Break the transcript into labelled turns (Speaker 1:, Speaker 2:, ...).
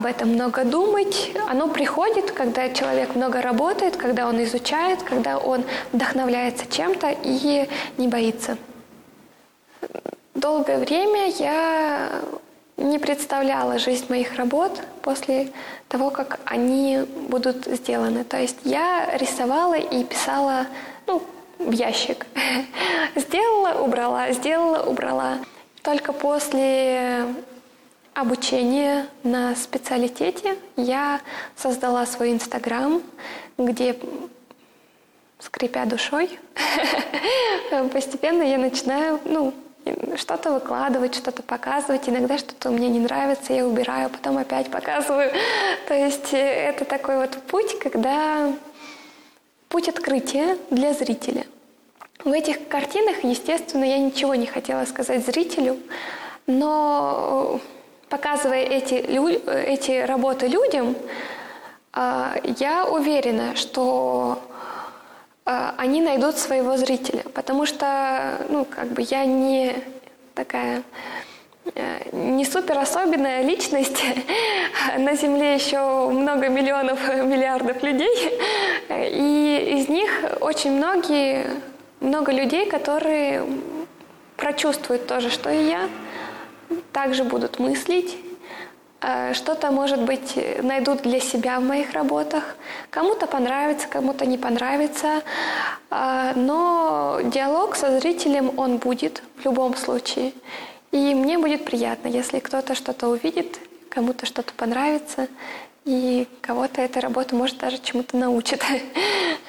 Speaker 1: об этом много думать. Оно приходит, когда человек много работает, когда он изучает, когда он вдохновляется чем-то и не боится. Долгое время я не представляла жизнь моих работ после того, как они будут сделаны. То есть я рисовала и писала, в ящик. Сделала, убрала. Только после обучения на специалитете я создала свой Инстаграм, где, скрипя душой, постепенно я начинаю, что-то выкладывать, что-то показывать. Иногда что-то мне не нравится, я убираю, потом опять показываю. То есть это такой вот путь, путь открытия для зрителя. В этих картинах, естественно, я ничего не хотела сказать зрителю, но показывая эти работы людям, я уверена, что они найдут своего зрителя, потому что, я не такая, не супер особенная личность. На Земле еще много миллиардов людей, и из них очень много людей, которые прочувствуют то же, что и я, также будут мыслить, что-то, может быть, найдут для себя в моих работах. Кому-то понравится, кому-то не понравится. Но диалог со зрителем, он будет в любом случае. И мне будет приятно, если кто-то что-то увидит, кому-то что-то понравится, и кого-то эта работа, может, даже чему-то научит.